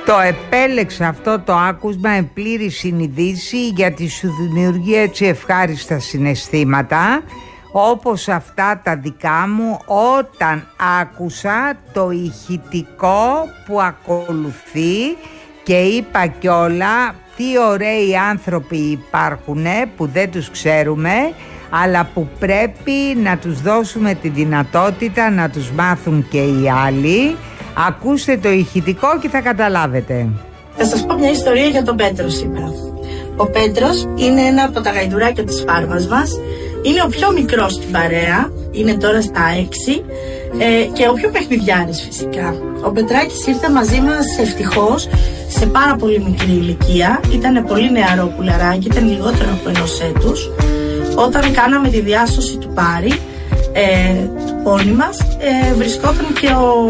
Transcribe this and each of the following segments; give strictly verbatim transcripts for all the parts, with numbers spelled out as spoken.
Το επέλεξα αυτό το άκουσμα εν πλήρη συνειδήση, γιατί σου δημιουργεί έτσι ευχάριστα συναισθήματα, όπως αυτά τα δικά μου όταν άκουσα το ηχητικό που ακολουθεί και είπα κιόλα τι ωραίοι άνθρωποι υπάρχουν που δεν τους ξέρουμε, αλλά που πρέπει να τους δώσουμε τη δυνατότητα να τους μάθουν και οι άλλοι. Ακούστε το ηχητικό και θα καταλάβετε. Θα σας πω μια ιστορία για τον Πέτρο σήμερα. Ο Πέτρος είναι ένα από τα γαϊδουράκια της φάρμας μας. Είναι ο πιο μικρός στην παρέα, είναι τώρα στα έξι ε, και ο πιο παιχνιδιάρης φυσικά. Ο Πετράκης ήρθε μαζί μας ευτυχώς σε πάρα πολύ μικρή ηλικία. Ήταν πολύ νεαρό πουλαράκι, ήταν λιγότερο από ενός έτους. Όταν κάναμε τη διάσωση του Πάρη, ε, του πόνι μας, ε, βρισκόταν και ο,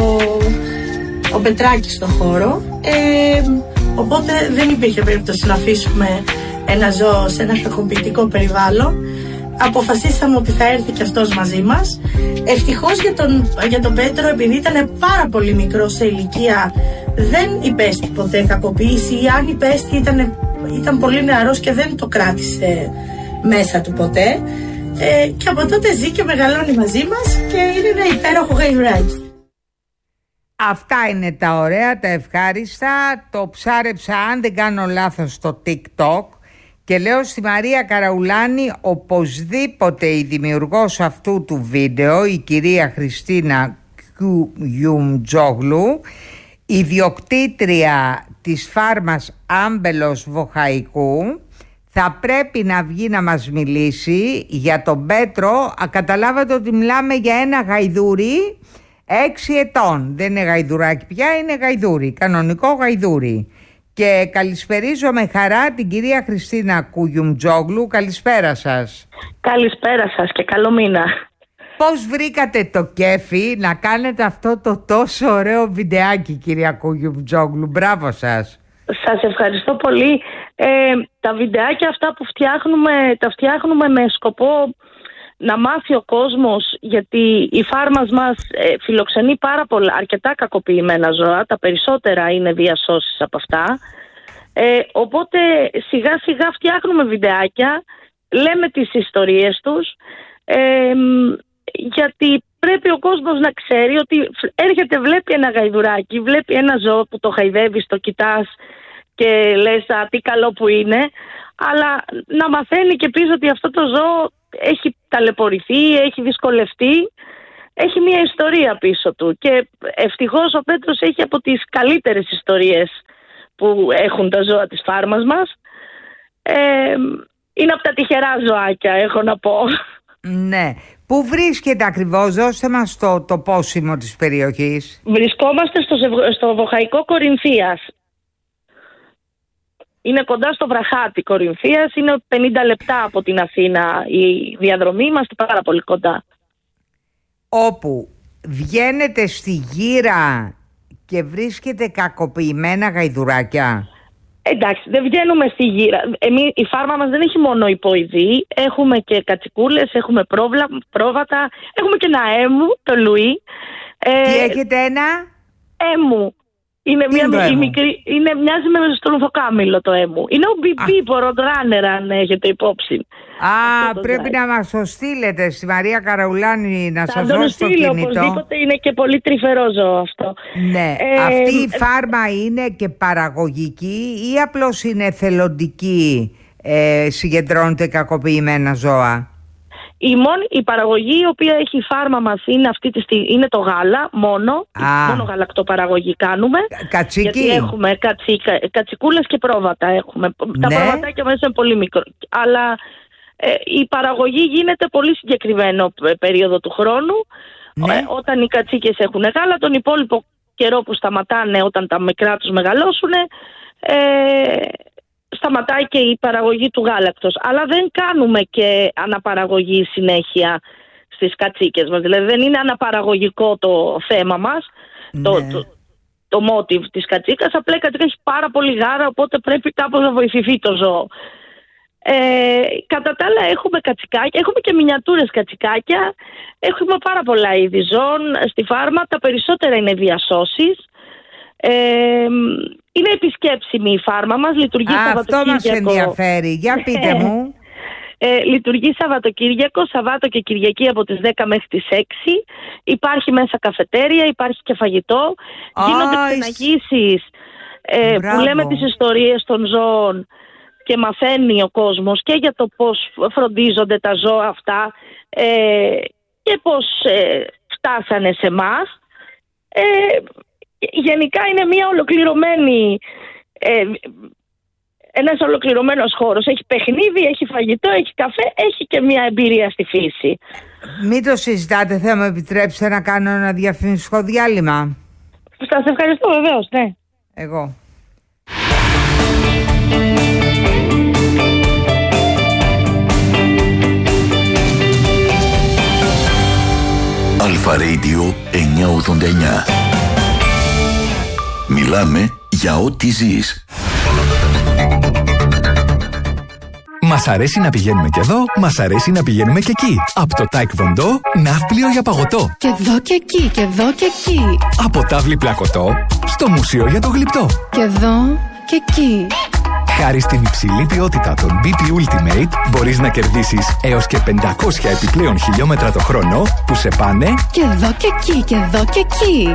ο Πετράκης στο χώρο, ε, οπότε δεν υπήρχε περίπτωση να αφήσουμε ένα ζώο σε ένα κακοποιητικό περιβάλλον. Αποφασίσαμε ότι θα έρθει και αυτός μαζί μας. Ευτυχώς για τον, για τον Πέτρο, επειδή ήταν πάρα πολύ μικρό σε ηλικία, δεν υπέστη ποτέ κακοποίηση, ή αν υπέστη ήταν, ήταν πολύ νεαρός και δεν το κράτησε μέσα του ποτέ. Ε, και από τότε ζει και μεγαλώνει μαζί μας και είναι ένα υπέροχο γαϊδουράκι. Αυτά είναι τα ωραία, τα ευχάριστα. Το ψάρεψα, αν δεν κάνω λάθος, στο TikTok και λέω στη Μαρία Καραουλάνη οπωσδήποτε η δημιουργός αυτού του βίντεο, η κυρία Χριστίνα Κουγιουμτζόγλου, ιδιοκτήτρια της φάρμας Άμπελος Βοχαϊκού, θα πρέπει να βγει να μας μιλήσει για τον Πέτρο. Καταλάβατε ότι μιλάμε για ένα γαϊδούρι έξι ετών. Δεν είναι γαϊδουράκι πια, είναι γαϊδούρι, κανονικό γαϊδούρι. Και καλησπερίζω με χαρά την κυρία Χριστίνα Κουγιουμτζόγλου. Καλησπέρα σας. Καλησπέρα σας και καλό μήνα. Πώς βρήκατε το κέφι να κάνετε αυτό το τόσο ωραίο βιντεάκι, κυρία Κουγιουμτζόγλου? Μπράβο σας. Σας ευχαριστώ πολύ. Ε, τα βιντεάκια αυτά που φτιάχνουμε, τα φτιάχνουμε με σκοπό να μάθει ο κόσμος, γιατί η φάρμας μας ε, φιλοξενεί πάρα πολλά, αρκετά κακοποιημένα ζώα, τα περισσότερα είναι διασώσεις από αυτά. Ε, οπότε σιγά σιγά φτιάχνουμε βιντεάκια, λέμε τις ιστορίες τους, ε, γιατί πρέπει ο κόσμος να ξέρει ότι έρχεται, βλέπει ένα γαϊδουράκι, βλέπει ένα ζώο που το χαϊδεύεις, το κοιτάς και λες α, τι καλό που είναι, αλλά να μαθαίνει και πίσω ότι αυτό το ζώο έχει ταλαιπωρηθεί, έχει δυσκολευτεί, έχει μια ιστορία πίσω του, και ευτυχώς ο Πέτρος έχει από τις καλύτερες ιστορίες που έχουν τα ζώα της φάρμας μας. Ε, είναι από τα τυχερά ζωάκια, έχω να πω. Ναι. Πού βρίσκεται ακριβώς? Δώστε μας το, το πόσιμο της περιοχής. Βρισκόμαστε στο, στο Βοχαϊκό Κορινθίας. Είναι κοντά στο Βραχάτι Κορινθίας, είναι πενήντα λεπτά από την Αθήνα η διαδρομή, είμαστε πάρα πολύ κοντά. Όπου βγαίνετε στη γύρα και βρίσκετε κακοποιημένα γαϊδουράκια. Εντάξει, δεν βγαίνουμε στη γύρα. Εμείς, η φάρμα μας δεν έχει μόνο υποειδή, έχουμε και κατσικούλες, έχουμε πρόβλα, πρόβατα, έχουμε και ένα έμου, το Λουί. Τι ε, έχετε ένα? Έμου. Είναι, μια, η μικρή, είναι, μοιάζει με στο λουθοκάμιλο το έμου. Είναι ο μπι πι, Roadrunner, αν έχετε υπόψη. Α, πρέπει να μας το στείλετε στη Μαρία Καραουλάνη να σας δώσει το κινητό. Οπωσδήποτε, είναι και πολύ τρυφερό ζώο αυτό. Ναι, ε, αυτή η φάρμα είναι και παραγωγική ή απλώς είναι θελοντική, ε, συγκεντρώνεται κακοποιημένα ζώα? Η, μόνη, η παραγωγή η οποία έχει η φάρμα μας είναι, αυτή τη στιγμή, είναι το γάλα μόνο. Α, μόνο γαλακτοπαραγωγή κάνουμε. Κατσίκι. Γιατί έχουμε κατσίκα, κατσικούλες και πρόβατα έχουμε. Ναι. Τα πρόβατάκια μέσα είναι πολύ μικρό. Αλλά ε, η παραγωγή γίνεται πολύ συγκεκριμένο περίοδο του χρόνου. Ναι. Ε, όταν οι κατσίκες έχουν γάλα, τον υπόλοιπο καιρό που σταματάνε όταν τα μικρά τους μεγαλώσουν, ε, σταματάει και η παραγωγή του γάλακτος. Αλλά δεν κάνουμε και αναπαραγωγή συνέχεια στις κατσίκες μας. Δηλαδή δεν είναι αναπαραγωγικό το θέμα μας, ναι. το, το, το motive της κατσίκας. Απλά η κατσίκα έχει πάρα πολύ γάρα, οπότε πρέπει κάπως να βοηθηθεί το ζώο. Ε, κατά τα άλλα έχουμε κατσικάκια, έχουμε και μινιατούρες κατσικάκια, έχουμε πάρα πολλά είδη ζώων στη φάρμα, τα περισσότερα είναι διασώσεις. Ε, είναι επισκέψιμη η φάρμα μας, λειτουργεί Α, Σαββατοκύριακο. αυτό μας ενδιαφέρει. Για πείτε μου. Ε, λειτουργεί Σαββατοκύριακο, Σαββάτο και Κυριακή από τις δέκα μέχρι τις έξι. Υπάρχει μέσα καφετέρια, υπάρχει και φαγητό. Α, Γίνονται ξεναγήσεις ε, που λέμε τις ιστορίες των ζώων και μαθαίνει ο κόσμος και για το πώς φροντίζονται τα ζώα αυτά ε, και πώς ε, φτάσανε σε εμάς. Ε, γενικά είναι μια ολοκληρωμένη... Ε, ένας ολοκληρωμένος χώρος. Έχει παιχνίδι, έχει φαγητό, έχει καφέ, έχει και μια εμπειρία στη φύση. Μην το συζητάτε, θα μου επιτρέψετε να κάνω ένα διαφημιστικό διάλειμμα. Σας ευχαριστώ, βεβαίως, ναι. Εγώ. Αλφα Radio εννιακόσια ογδόντα εννιά. Μιλάμε για ό,τι ζεις. Μας αρέσει να πηγαίνουμε και εδώ, μας αρέσει να πηγαίνουμε και εκεί. Από το Taekwondo, ναύπλιο για παγωτό. Και εδώ και εκεί, και εδώ και εκεί. Από τάβλη πλακωτό, στο μουσείο για το γλυπτό. Και εδώ και εκεί. Χάρη στην υψηλή ποιότητα των μπι πι Ultimate, μπορείς να κερδίσεις έως και πεντακόσια επιπλέον χιλιόμετρα το χρόνο που σε πάνε και εδώ και εκεί, και εδώ και εκεί.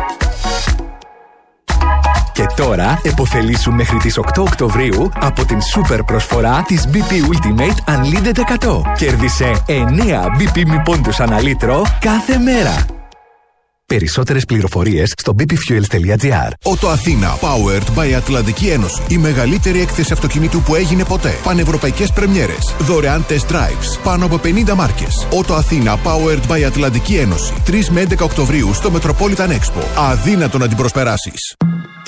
Και τώρα επωφελήσου μέχρι τις οκτώ Οκτωβρίου από την σούπερ προσφορά της μπι πι Ultimate Unlimited εκατό. Κέρδισε εννέα μπι πι μη πόντους ανά λίτρο κάθε μέρα. Περισσότερες πληροφορίες στο μπι πι fuels τελεία τζι άρ. Ότο Αθήνα, powered by Ατλαντική Ένωση. Η μεγαλύτερη έκθεση αυτοκινήτου που έγινε ποτέ. Πανευρωπαϊκές πρεμιέρες. Δωρεάν test drives. Πάνω από πενήντα μάρκες. Ότο Αθήνα, powered by Ατλαντική Ένωση. τρεις με έντεκα Οκτωβρίου στο Metropolitan Expo. Αδύνατο να την προσπεράσεις.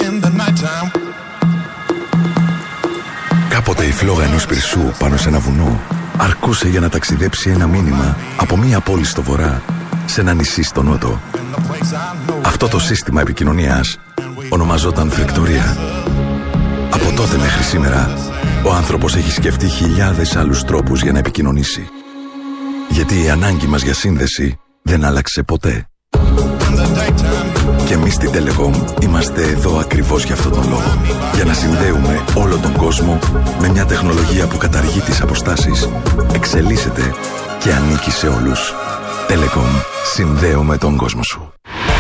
Κάποτε η φλόγα ενός πυρσού πάνω σε ένα βουνό αρκούσε για να ταξιδέψει ένα μήνυμα από μία πόλη στο βορρά σε ένα νησί στο νότο. Αυτό το σύστημα επικοινωνίας ονομαζόταν Φρεκτορία. Από τότε μέχρι σήμερα ο άνθρωπος έχει σκεφτεί χιλιάδες άλλους τρόπους για να επικοινωνήσει. Γιατί η ανάγκη μας για σύνδεση δεν άλλαξε ποτέ. Και εμείς στην Telecom είμαστε εδώ ακριβώς για αυτόν τον λόγο. Για να συνδέουμε όλο τον κόσμο με μια τεχνολογία που καταργεί τις αποστάσεις, εξελίσσεται και ανήκει σε όλους. Telecom. Συνδέουμε τον κόσμο σου.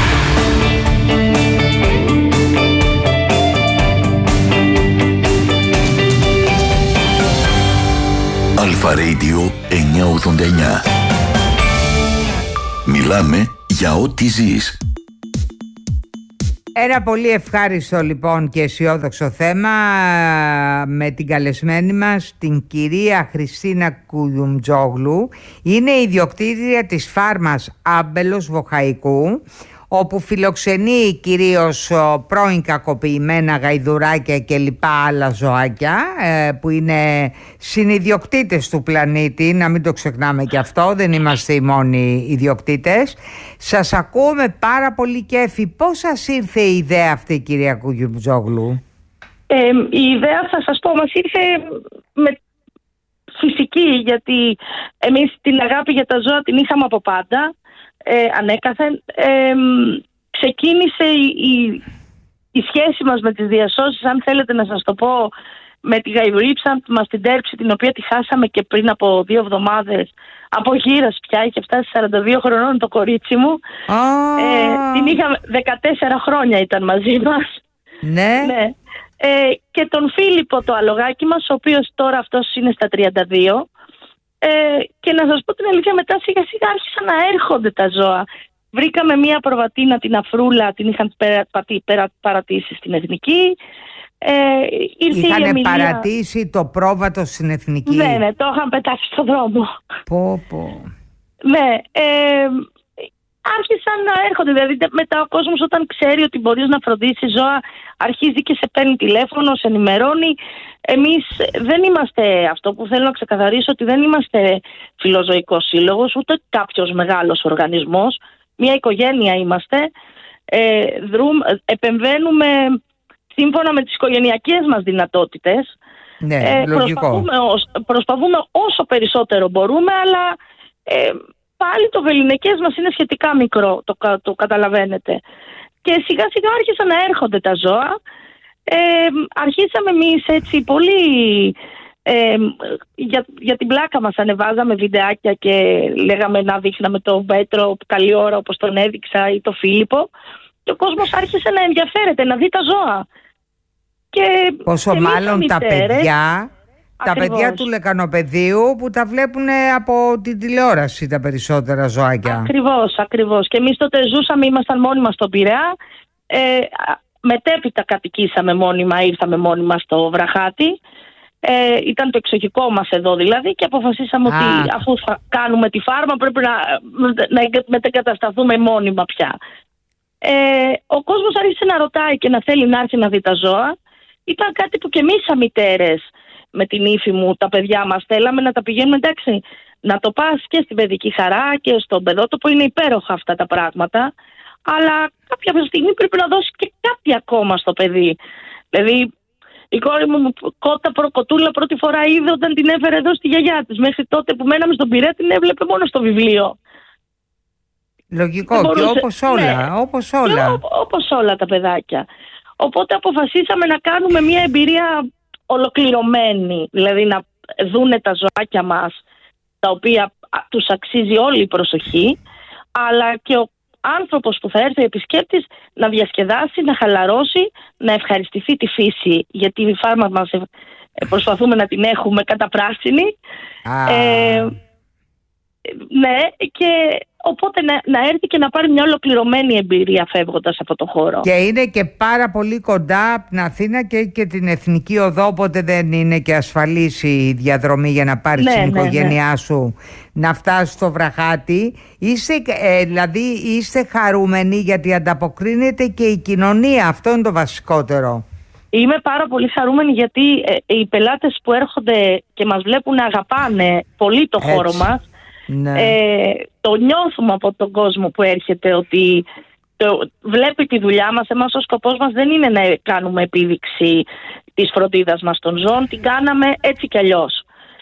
Αλφα Radio εννιακόσια ογδόντα εννιά. Μιλάμε για ό,τι ζεις. Ένα πολύ ευχάριστο λοιπόν και αισιόδοξο θέμα με την καλεσμένη μας την κυρία Χριστίνα Κουγιουμτζόγλου. Είναι ιδιοκτήτρια της φάρμας Άμπελος Βοχαϊκού, όπου φιλοξενεί κυρίως πρώην κακοποιημένα γαϊδουράκια και λοιπά άλλα ζωάκια που είναι συνιδιοκτήτες του πλανήτη, να μην το ξεχνάμε και αυτό, δεν είμαστε οι μόνοι ιδιοκτήτες. Σας ακούω με πάρα πολύ κέφι. Πώς σας ήρθε η ιδέα αυτή, κυρία Κουγιουμτζόγλου? Ε, η ιδέα, θα σας πω, μας ήρθε με φυσική, γιατί εμείς την αγάπη για τα ζώα την είχαμε από πάντα. Ε, ανέκαθεν ε, ξεκίνησε η, η, η σχέση μας με τις διασώσεις, αν θέλετε να σας το πω, με τη γαϊδουρίτσα μας την τέρψη, την οποία τη χάσαμε και πριν από δύο εβδομάδες από γύρας πια, είχε φτάσει σαράντα δύο χρονών το κορίτσι μου. Oh. ε, την είχαμε, δεκατέσσερα χρόνια ήταν μαζί μας. Ναι, ναι. Ε, και τον Φίλιππο το αλογάκι μας, ο οποίος τώρα αυτός είναι στα τριάντα δύο. Ε, και να σας πω την αλήθεια, μετά σιγά σιγά άρχισαν να έρχονται τα ζώα. Βρήκαμε μία προβατίνα, την Αφρούλα, την είχαν περατη, περα, παρατήσει στην Εθνική. Ε, Είχαν παρατήσει το πρόβατο στην Εθνική. Ναι, ναι, το είχαν πετάξει στον δρόμο. Πω, πω. Ναι, ε, άρχισαν να έρχονται. Δηλαδή μετά ο κόσμος, όταν ξέρει ότι μπορείς να φροντίσεις ζώα, αρχίζει και σε παίρνει τηλέφωνο, σε ενημερώνει. Εμείς δεν είμαστε, αυτό που θέλω να ξεκαθαρίσω, ότι δεν είμαστε φιλοζωικός σύλλογος, ούτε κάποιος μεγάλος οργανισμός. Μια οικογένεια είμαστε. Ε, δρούμε, επεμβαίνουμε σύμφωνα με τις οικογενειακές μας δυνατότητες. Ναι, ε, προσπαθούμε, προσπαθούμε όσο περισσότερο μπορούμε, αλλά ε, πάλι το βεληνικές μας είναι σχετικά μικρό, το, το καταλαβαίνετε. Και σιγά σιγά άρχισαν να έρχονται τα ζώα. Ε, αρχίσαμε εμείς έτσι πολύ ε, για, για την πλάκα μας ανεβάζαμε βιντεάκια και λέγαμε να δείχναμε τον Πέτρο καλή ώρα όπως τον έδειξα ή τον Φίλιππο και ο κόσμος άρχισε να ενδιαφέρεται, να δει τα ζώα. Και πόσο και μάλλον τα παιδιά, τα παιδιά του Λεκανοπεδίου που τα βλέπουν από την τηλεόραση τα περισσότερα ζωάκια. Ακριβώς, ακριβώς. Και εμείς τότε ζούσαμε, ήμασταν μόνοι μας στον Πειραιά. Ε, μετέπειτα κατοικήσαμε μόνιμα, ήρθαμε μόνιμα στο Βραχάτι. Ε, ήταν το εξοχικό μας εδώ δηλαδή και αποφασίσαμε Α. ότι αφού θα κάνουμε τη φάρμα πρέπει να, να μετεγκατασταθούμε μόνιμα πια. Ε, ο κόσμος άρχισε να ρωτάει και να θέλει να έρθει να δει τα ζώα. Ήταν κάτι που και εμείς σαν μητέρες με την ύφη μου, τα παιδιά μας θέλαμε να τα πηγαίνουμε, εντάξει, να το πας και στην παιδική χαρά και στον παιδότοπο, είναι υπέροχα αυτά τα πράγματα, αλλά κάποια στιγμή πρέπει να δώσει και κάτι ακόμα στο παιδί. Δηλαδή η κόρη μου κότα προκοτούλα πρώτη φορά είδε όταν την έφερε εδώ στη γιαγιά της. Μέχρι τότε που μέναμε στον Πειραιά την έβλεπε μόνο στο βιβλίο. Λογικό, και, μπορούσε, και όπως όλα, ναι, όπως όλα. Ό, όπως όλα τα παιδάκια. Οπότε αποφασίσαμε να κάνουμε μια εμπειρία ολοκληρωμένη, δηλαδή να δούνε τα ζωάκια μας, τα οποία τους αξίζει όλη η προσοχή, αλλά και ο άνθρωπος που θα έρθει ο επισκέπτης να διασκεδάσει, να χαλαρώσει, να ευχαριστηθεί τη φύση, γιατί η φάρμα μας προσπαθούμε να την έχουμε καταπράσινη. Ah. Ε, ναι, και οπότε να, να έρθει και να πάρει μια ολοκληρωμένη εμπειρία φεύγοντας από το χώρο. Και είναι και πάρα πολύ κοντά από την Αθήνα και, και την Εθνική Οδό, οπότε δεν είναι και ασφαλής η διαδρομή για να πάρεις ναι, την ναι, οικογένειά ναι. σου να φτάσει στο Βραχάτι. Είστε, ε, δηλαδή είστε χαρούμενοι γιατί ανταποκρίνεται και η κοινωνία, αυτό είναι το βασικότερο. Είμαι πάρα πολύ χαρούμενη γιατί ε, οι πελάτες που έρχονται και μας βλέπουν αγαπάνε πολύ το Έτσι. χώρο μας. Ναι. Ε, το νιώθουμε από τον κόσμο που έρχεται ότι το, βλέπει τη δουλειά μας. Εμάς ο σκοπός μας δεν είναι να κάνουμε επίδειξη της φροντίδας μας των ζώων, την κάναμε έτσι κι αλλιώς.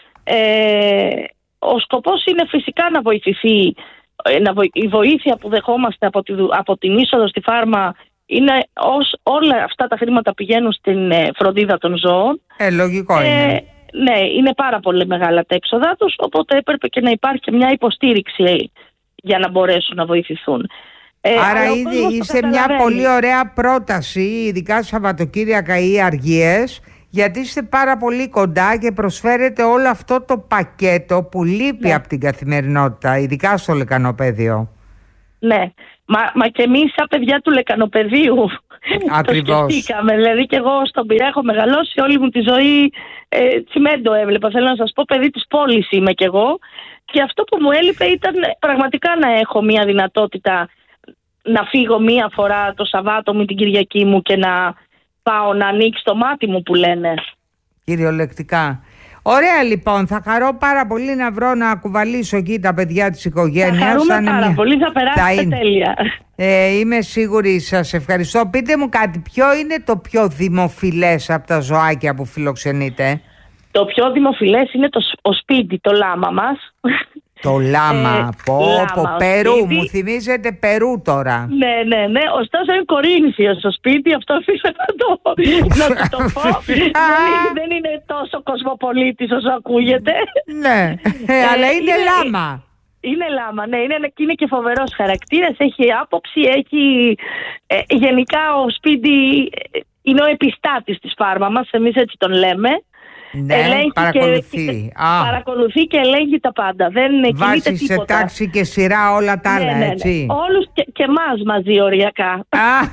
Ε, ο σκοπός είναι φυσικά να βοηθηθεί, να βο, η βοήθεια που δεχόμαστε από, τη, από την είσοδο στη φάρμα είναι ως, όλα αυτά τα χρήματα πηγαίνουν στην ε, φροντίδα των ζώων. Ε, λογικό ε, είναι. Ναι, είναι πάρα πολύ μεγάλα τα έξοδά τους, οπότε έπρεπε και να υπάρχει και μια υποστήριξη για να μπορέσουν να βοηθηθούν. Άρα ε, ήδη είσαι μια πολύ ωραία πρόταση, ειδικά Σαββατοκύριακα ή Αργίες, γιατί είστε πάρα πολύ κοντά και προσφέρετε όλο αυτό το πακέτο που λείπει ναι. από την καθημερινότητα, ειδικά στο Λεκανοπέδιο. Ναι, μα, μα και εμείς σαν παιδιά του Λεκανοπεδίου Ακριβώς. το σκεφτήκαμε. Δηλαδή και εγώ στον Πειραιά έχω μεγαλώσει όλη μου τη ζωή, ε, τσιμέντο έβλεπα. Θέλω να σας πω, παιδί της πόλης είμαι κι εγώ. Και αυτό που μου έλειπε ήταν πραγματικά να έχω μια δυνατότητα να φύγω μία φορά το Σαββάτο με την Κυριακή μου και να πάω να ανοίξει το μάτι μου που λένε. Κυριολεκτικά. Ωραία λοιπόν, θα χαρώ πάρα πολύ να βρω να κουβαλήσω εκεί τα παιδιά της οικογένειας. Θα χαρούμε πάρα μια... πολύ, θα περάσετε θα τέλεια. Ε, είμαι σίγουρη, σας ευχαριστώ. Πείτε μου κάτι, ποιο είναι το πιο δημοφιλές από τα ζωάκια που φιλοξενείτε? Το πιο δημοφιλές είναι το ο σπίτι, το λάμα μας. Το λάμα, ε, πω, λάμα, πω, Περού, σπίτι. Μου θυμίζετε Περού τώρα. Ναι, ναι, ναι, ωστόσο είναι Κορίνθιος στο σπίτι, αυτό ήθελα να το, να το πω. δεν, είναι, δεν είναι τόσο κοσμοπολίτης όσο ακούγεται. Ναι, ε, αλλά είναι, είναι λάμα. Είναι λάμα, ναι, είναι, είναι και φοβερός χαρακτήρας, έχει άποψη, έχει... Ε, γενικά ο σπίτι είναι ο επιστάτης της φάρμα μας, εμείς έτσι τον λέμε. Ναι, παρακολουθεί. Και, και, παρακολουθεί και ελέγχει τα πάντα. Δεν βάζει σε τάξη και σειρά όλα τα άλλα, ναι, ναι, ναι. έτσι. Όλους και, και εμάς μαζί οριακά.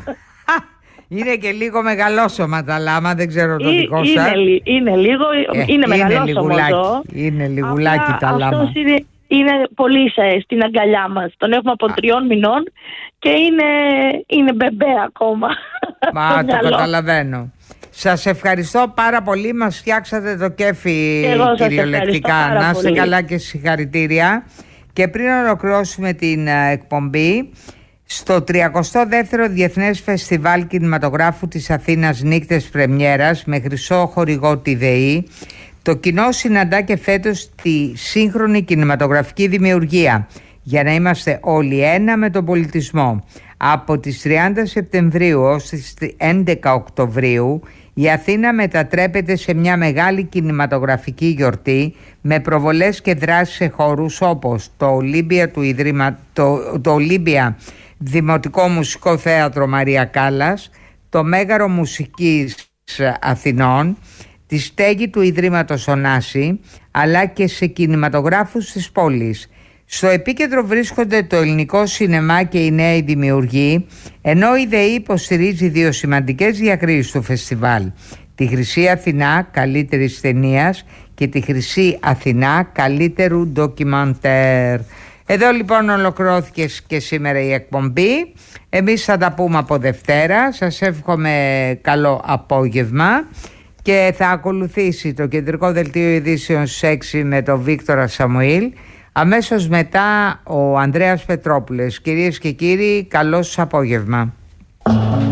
Είναι και λίγο μεγαλόσωμα τα λάμα, δεν ξέρω το δικό σας. Είναι, είναι λίγο, ε, είναι μεγαλόσωμο ζώο. Είναι λιγουλάκι τα λάμα. Αυτός είναι, είναι πολύ σε, στην αγκαλιά μας. Τον έχουμε από τριών μηνών και είναι, είναι μπεμπέ ακόμα. Μα το καταλαβαίνω. Σας ευχαριστώ πάρα πολύ, μας φτιάξατε το κέφι κυριολεκτικά. Να είστε καλά και συγχαρητήρια. Και πριν ολοκληρώσουμε την uh, εκπομπή, στο τριακοστό δεύτερο Διεθνές Φεστιβάλ Κινηματογράφου της Αθήνας Νύκτες Πρεμιέρας με χρυσό χορηγό τη ΔΕΗ, το κοινό συναντά και φέτος τη σύγχρονη κινηματογραφική δημιουργία για να είμαστε όλοι ένα με τον πολιτισμό. Από τις τριάντα Σεπτεμβρίου ως τις έντεκα Οκτωβρίου η Αθήνα μετατρέπεται σε μια μεγάλη κινηματογραφική γιορτή με προβολές και δράσεις σε χώρους όπως το Ολύμπια, του Ιδρύμα, το, το Ολύμπια Δημοτικό Μουσικό Θέατρο Μαρία Κάλλας, το Μέγαρο Μουσικής Αθηνών, τη στέγη του Ιδρύματος Ωνάση, αλλά και σε κινηματογράφους της πόλης. Στο επίκεντρο βρίσκονται το ελληνικό σινεμά και οι νέοι δημιουργοί, ενώ η ΔΕΗ υποστηρίζει δύο σημαντικές διακρίσεις του φεστιβάλ: τη Χρυσή Αθηνά καλύτερης ταινίας και τη Χρυσή Αθηνά καλύτερου ντοκιμαντέρ. Εδώ λοιπόν ολοκληρώθηκε και σήμερα η εκπομπή. Εμείς θα τα πούμε από Δευτέρα. Σας εύχομαι καλό απόγευμα και θα ακολουθήσει το κεντρικό δελτίο ειδήσεων στις έξι με τον Βίκτορα Σαμουήλ. Αμέσως μετά ο Ανδρέας Πετρόπουλος. Κυρίες και κύριοι, καλό σας απόγευμα.